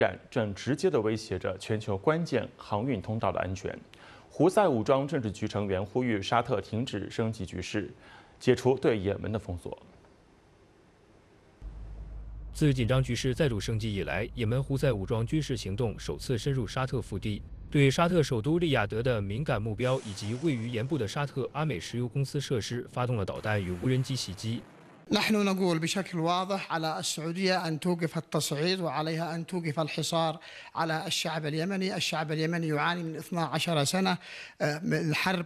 战正直接地威胁着全球关键航运通道的安全。胡塞武装政治局成员呼吁沙特停止升级局势，解除对也门的封锁。 自紧张局势再度升级以来，也门胡塞武装军事行动首次深入沙特腹地，对沙特首都利雅得的敏感目标以及位于沿部的沙特阿美石油公司设施发动了导弹与无人机袭击。 نحن نقول بشكل واضح على السعودية أن توقف التصعيد وعليها أن توقف الحصار على الشعب اليمني، الشعب اليمني يعاني من 12 سنة من حرب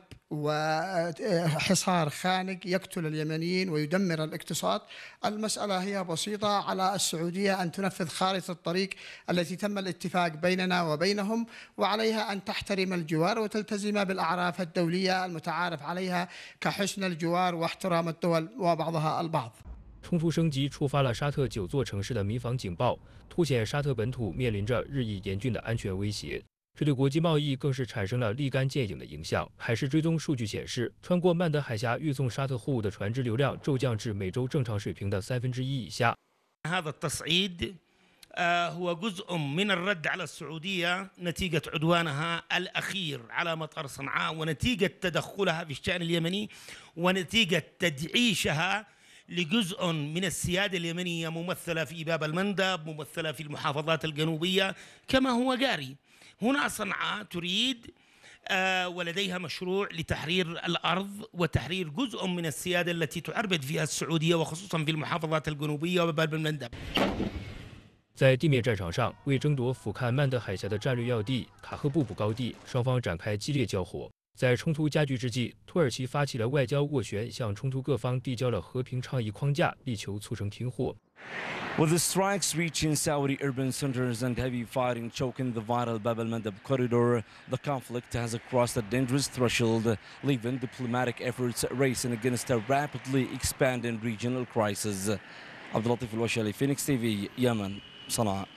وحصار خانق يقتل اليمنيين ويدمر الاقتصاد. المسألة هي بسيطة، على السعودية أن تنفذ خارطة الطريق التي تم الاتفاق بيننا وبينهم، وعليها أن تحترم الجوار وتلتزم بالأعراف الدولية المتعارف عليها كحسن الجوار واحترام الدول وبعضها البعض. 冲突升级触发了沙特9座城市的民防警报，凸显沙特本土面临着日益严峻的安全威胁。这对国际贸易更是产生了立竿见影的影响。海事追踪数据显示，穿过曼德海峡运送沙特货物的船只流量骤降至每周正常水平的1/3以下。 هذا التصعيد هو جزء من الرد على السعودية نتيجة عدوانها الأخير على مطار صنعاء ونتيجة تدخلها في الشأن اليمني ونتيجة تدعيشها لجزء من السيادة اليمنية ممثلة في باب المندب، ممثلة في المحافظات الجنوبية كما هو جاري. هنا صنعاء تريد ولديها مشروع لتحرير الأرض وتحرير جزء من السيادة التي تعربد فيها السعودية وخصوصا في المحافظات الجنوبية وباب المندب. 在地面战场上，为争夺俯瞰曼德海峡的战略要地卡赫布卜高地，双方展开激烈交火。在冲突加剧之际，土耳其发起了外交斡旋，向冲突各方递交了和平倡议框架，力求促成停火。 With the strikes reaching Saudi urban centers and heavy fighting choking the vital Bab al-Mandab corridor, the conflict has crossed a dangerous threshold, leaving diplomatic efforts racing against a rapidly expanding regional crisis. عبد اللطيف الوشالي, Phoenix TV, Yemen, صنعاء.